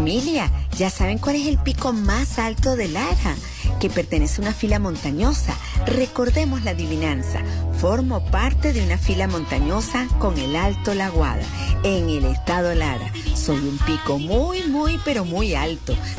Familia, ¿ya saben cuál es el pico más alto de Lara? Que pertenece a una fila montañosa. Recordemos la adivinanza. Formo parte de una fila montañosa con el Alto La Guada, en el estado Lara. Soy un pico muy, pero muy alto.